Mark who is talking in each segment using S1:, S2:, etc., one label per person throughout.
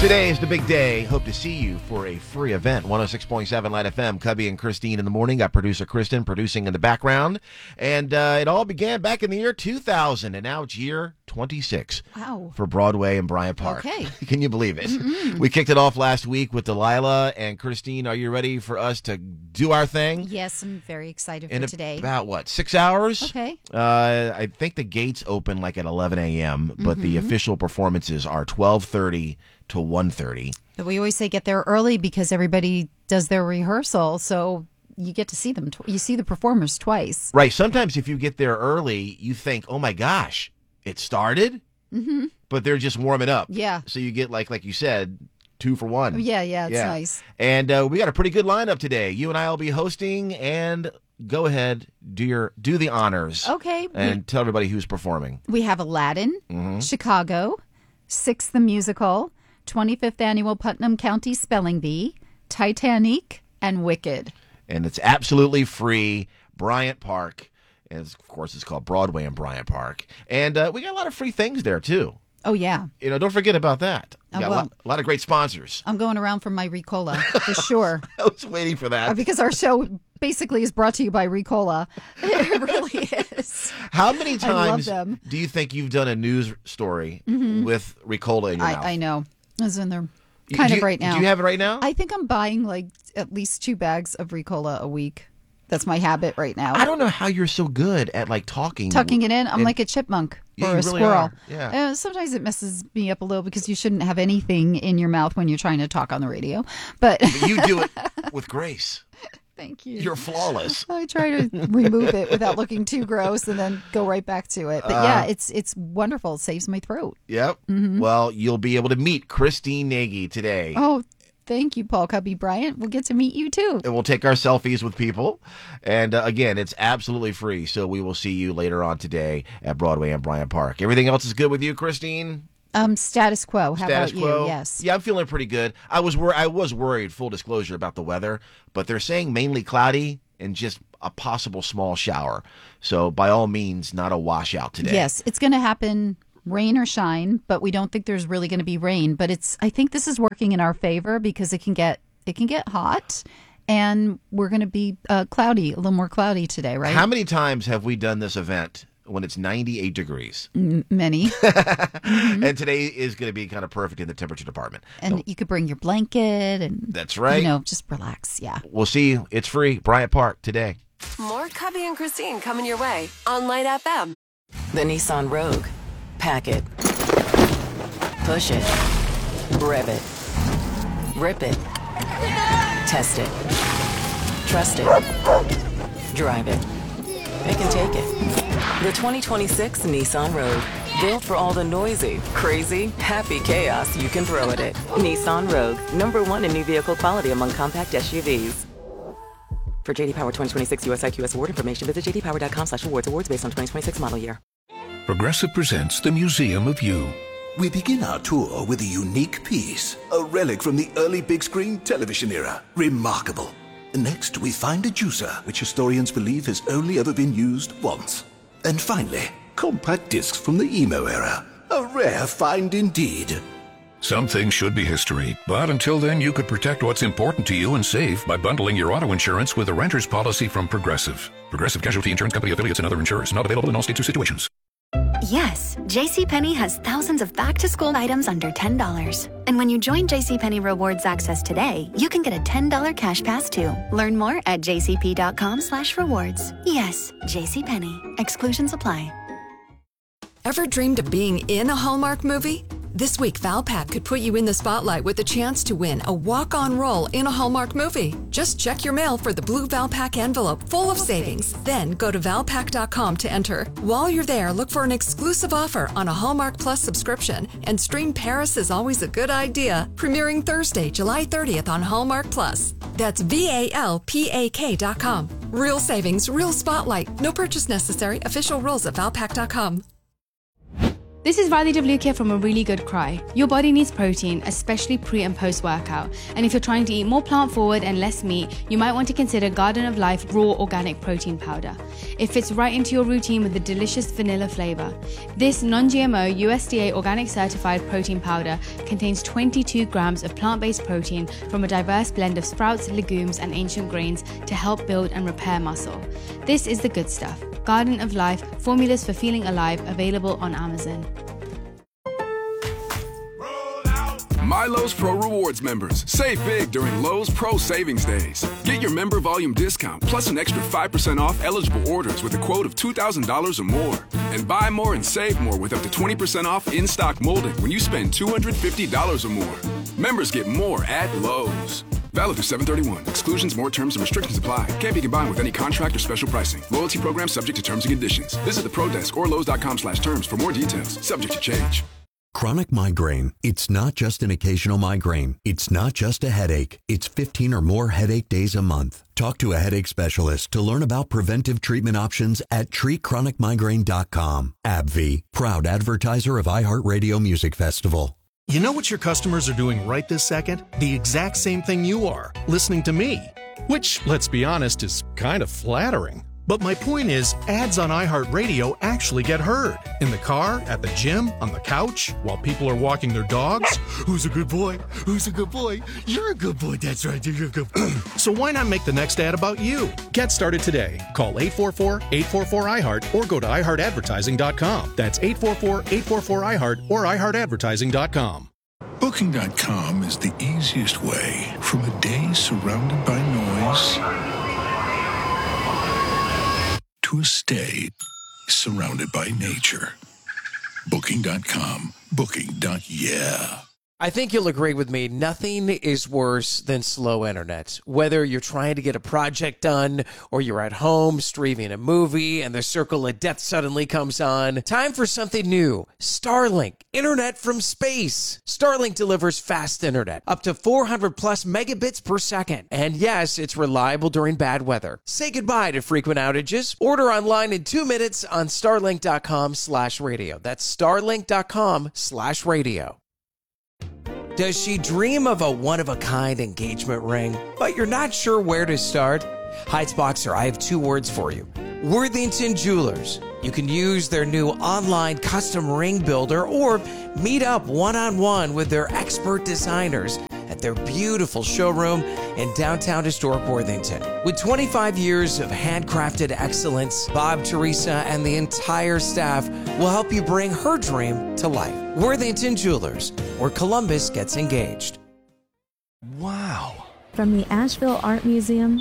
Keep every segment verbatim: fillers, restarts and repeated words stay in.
S1: Today is the big day. Hope to see you for a free event. one oh six point seven Light F M. Cubby and Christine in the morning. Got producer Kristen producing in the background. And uh, it all began back in the year two thousand. And now it's year twenty-six.
S2: Wow.
S1: For Broadway and Bryant Park.
S2: Okay.
S1: Can you believe it?
S2: Mm-mm.
S1: We kicked it off last week with Delilah. And Christine, are you ready for us to do our thing?
S2: Yes, I'm very excited for
S1: In
S2: today.
S1: about, what, six hours?
S2: Okay.
S1: Uh, I think the gates open like at eleven a.m., but the
S2: Mm-hmm.
S1: official performances are twelve thirty to one thirty.
S2: But we always say get there early because everybody does their rehearsal, so you get to see them. Tw- you see the performers twice.
S1: Right. Sometimes if you get there early, you think, oh, my gosh, it started?
S2: Mm-hmm.
S1: But they're just warming up.
S2: Yeah.
S1: So you get, like like you said, two for one.
S2: Yeah, yeah, it's
S1: Yeah.
S2: nice.
S1: And uh, we got a pretty good lineup today. You and I will be hosting, and go ahead, do your do the honors.
S2: Okay.
S1: And tell everybody who's performing.
S2: We have Aladdin,
S1: Mm-hmm.
S2: Chicago, Six the Musical, twenty-fifth Annual Putnam County Spelling Bee, Titanic, and Wicked.
S1: And it's absolutely free. Bryant Park. And of course, it's called Broadway and Bryant Park. And uh, we got a lot of free things there, too.
S2: Oh, yeah.
S1: You know, don't forget about that. We
S2: Oh,
S1: got
S2: well.
S1: a, lot, a lot of great sponsors.
S2: I'm going around for my Ricola, for sure.
S1: I was waiting for that.
S2: Uh, because our show basically is brought to you by Ricola. It really is.
S1: How many
S2: I love
S1: times
S2: them.
S1: do you think you've done a news story with Ricola in your mouth?
S2: I, I know. It's in there
S1: You-
S2: kind
S1: do
S2: of
S1: you-
S2: right now.
S1: Do you have it right now?
S2: I think I'm buying like at least two bags of Ricola a week. That's my habit right now.
S1: I don't know how you're so good at like talking.
S2: Tucking it in. I'm
S1: And-
S2: like a chipmunk
S1: Yeah,
S2: or
S1: you
S2: a
S1: really
S2: squirrel.
S1: are. Yeah.
S2: Uh, sometimes it messes me up a little because you shouldn't have anything in your mouth when you're trying to talk on the radio. But
S1: But you do it with grace.
S2: thank you.
S1: You're flawless.
S2: I try to remove it without looking too gross and then go right back to it. But
S1: Uh,
S2: yeah, it's it's wonderful. It saves my throat.
S1: Yep. Well, you'll be able to meet Christine Nagy today.
S2: Mm-hmm. Oh, thank you, Paul Cubby Bryant. We'll get to meet you too.
S1: And we'll take our selfies with people. And uh, again, it's absolutely free. So we will see you later on today at Broadway and Bryant Park. Everything else is good with you, Christine?
S2: Um, status quo. How
S1: Status
S2: about
S1: quo?
S2: you? Yes.
S1: Yeah, I'm feeling pretty good. I was wor- I was worried, full disclosure, about the weather, but they're saying mainly cloudy and just a possible small shower. So by all means, not a washout today.
S2: Yes, it's going to happen, rain or shine, but we don't think there's really going to be rain. But it's I think this is working in our favor because it can get it can get hot, and we're going to be uh, cloudy, a little more cloudy today, right?
S1: How many times have we done this event when it's ninety-eight degrees?
S2: M- Many,
S1: And today is going to be kind of perfect in the temperature department.
S2: and you could bring your blanket and
S1: That's right.
S2: you know, just relax. Yeah.
S1: We'll see you. It's free. Bryant Park today.
S3: More Cubby and Christine coming your way on Light F M.
S4: The Nissan Rogue. Pack it. Push it. Rev it. Rip it. Test it. Trust it. Drive it. It can take it. The twenty twenty-six Nissan Rogue. Built for all the noisy, crazy, happy chaos you can throw at it. Nissan Rogue. Number one in new vehicle quality among compact S U Vs. For J D Power twenty twenty-six U S I Q S award information, visit j d power dot com slash awards. Awards based on twenty twenty-six model year.
S5: Progressive presents the Museum of You.
S6: We begin our tour with a unique piece, a relic from the early big screen television era. Remarkable. Next, we find a juicer, which historians believe has only ever been used once. And finally, compact discs from the emo era. A rare find indeed.
S5: Some things should be history, but until then, you could protect what's important to you and save by bundling your auto insurance with a renter's policy from Progressive. Progressive Casualty Insurance Company affiliates and other insurers. Not available in all states or situations.
S7: Yes, JCPenney has thousands of back-to-school items under ten dollars. And when you join JCPenney Rewards Access today, you can get a ten dollars cash pass too. Learn more at jcp.com slash rewards. Yes, JCPenney. Exclusions apply.
S8: Ever dreamed of being in a Hallmark movie? This week, Valpak could put you in the spotlight with the chance to win a walk-on role in a Hallmark movie. Just check your mail for the blue Valpak envelope full of savings. Then go to valpak dot com to enter. While you're there, look for an exclusive offer on a Hallmark Plus subscription and stream Paris is Always a Good Idea, premiering Thursday, July thirtieth on Hallmark Plus. That's V A L P A K dot com. Real savings, real spotlight. No purchase necessary. Official rules at valpak dot com.
S9: This is Riley W. here from A Really Good Cry. Your body needs protein, especially pre and post workout. And if you're trying to eat more plant forward and less meat, you might want to consider Garden of Life Raw Organic Protein Powder. It fits right into your routine with a delicious vanilla flavor. This non-G M O U S D A organic certified protein powder contains twenty-two grams of plant-based protein from a diverse blend of sprouts, legumes, and ancient grains to help build and repair muscle. This is the good stuff. Garden of Life, formulas for feeling alive, available on Amazon.
S10: My Lowe's Pro Rewards members, save big during Lowe's Pro Savings Days. Get your member volume discount plus an extra five percent off eligible orders with a quote of two thousand dollars or more. And buy more and save more with up to twenty percent off in-stock molding when you spend two hundred fifty dollars or more. Members get more at Lowe's. Valid through seven thirty-one. Exclusions, more terms, and restrictions apply. Can't be combined with any contract or special pricing. Loyalty program subject to terms and conditions. Visit the Pro Desk or Lowe's.com slash terms for more details. Subject to change.
S11: Chronic migraine. It's not just an occasional migraine. It's not just a headache. It's fifteen or more headache days a month. Talk to a headache specialist to learn about preventive treatment options at treat chronic migraine dot com. AbbVie, proud advertiser of iHeartRadio Music Festival.
S12: You know what your customers are doing right this second? The exact same thing you are, listening to me. Which, let's be honest, is kind of flattering. But my point is, ads on iHeartRadio actually get heard. In the car, at the gym, on the couch, while people are walking their dogs. Who's a good boy? Who's a good boy? You're a good boy. That's right. You're a good boy. So why not make the next ad about you? Get started today. Call eight four four, eight four four, I heart or go to i heart advertising dot com. That's eight four four, eight four four, I heart or i heart advertising dot com.
S5: Booking dot com is the easiest way from a day surrounded by noise to a stay surrounded by nature. Booking dot com. Booking. Yeah.
S13: I think you'll agree with me. Nothing is worse than slow internet. Whether you're trying to get a project done or you're at home streaming a movie and the circle of death suddenly comes on. Time for something new. Starlink. Internet from space. Starlink delivers fast internet. Up to four hundred plus megabits per second. And yes, it's reliable during bad weather. Say goodbye to frequent outages. Order online in two minutes on starlink dot com slash radio. That's starlink dot com slash radio. Does she dream of a one-of-a-kind engagement ring, but you're not sure where to start? Heights Boxer, I have two words for you. Worthington Jewelers. You can use their new online custom ring builder or meet up one-on-one with their expert designers at their beautiful showroom in downtown historic Worthington. With twenty-five years of handcrafted excellence, Bob, Teresa, and the entire staff will help you bring her dream to life. Worthington Jewelers, where Columbus gets engaged.
S14: Wow. From the Asheville Art Museum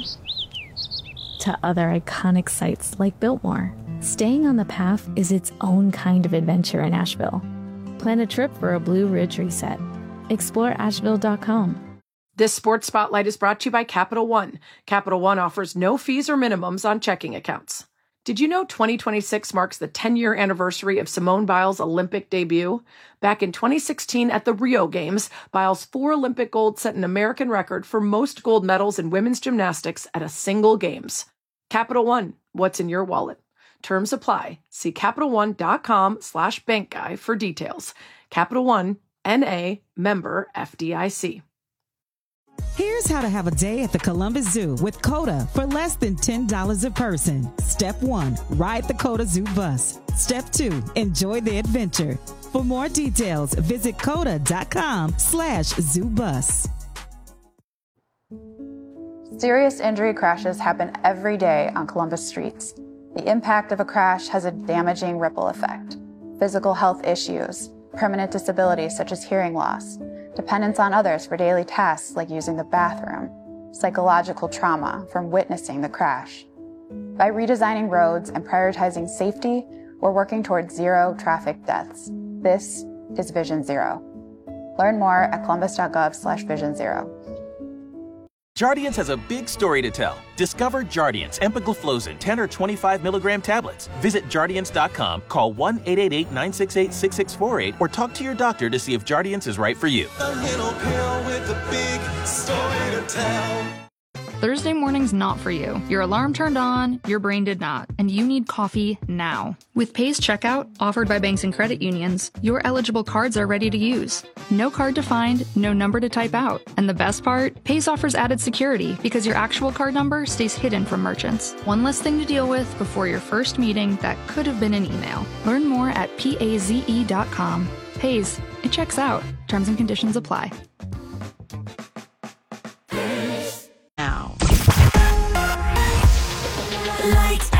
S14: to other iconic sites like Biltmore, staying on the path is its own kind of adventure in Asheville. Plan a trip for a Blue Ridge reset. explore asheville dot com.
S15: This Sports Spotlight is brought to you by Capital One. Capital One offers no fees or minimums on checking accounts. Did you know twenty twenty-six marks the ten-year anniversary of Simone Biles' Olympic debut? Back in twenty sixteen at the Rio Games, Biles' four Olympic golds set an American record for most gold medals in women's gymnastics at a single Games. Capital One, what's in your wallet? Terms apply. See Capital One dot com slash bank guy for details. Capital One, N A, member F D I C.
S16: Here's how to have a day at the Columbus Zoo with COTA for less than ten dollars a person. Step one, ride the COTA Zoo bus. Step two, enjoy the adventure. For more details, visit COTA dot com slash zoo bus.
S17: Serious injury crashes happen every day on Columbus streets. The impact of a crash has a damaging ripple effect. Physical health issues, permanent disabilities such as hearing loss, dependence on others for daily tasks like using the bathroom, psychological trauma from witnessing the crash. By redesigning roads and prioritizing safety, we're working towards zero traffic deaths. This is Vision Zero. Learn more at columbus dot gov slash vision zero.
S18: Jardiance has a big story to tell. Discover Jardiance empagliflozin ten or twenty-five milligram tablets. Visit jardiance dot com, call one eight eight eight, nine six eight, six six four eight, or talk to your doctor to see if Jardiance is right for you.
S19: A little pill with a big story to tell. Thursday morning's not for you. Your alarm turned on, your brain did not, and you need coffee now. With Pay's checkout, offered by banks and credit unions, your eligible cards are ready to use. No card to find, no number to type out. And the best part, Pay's offers added security because your actual card number stays hidden from merchants. One less thing to deal with before your first meeting that could have been an email. Learn more at paze dot com. Pay's, it checks out. Terms and conditions apply.
S4: Now.
S3: Lights,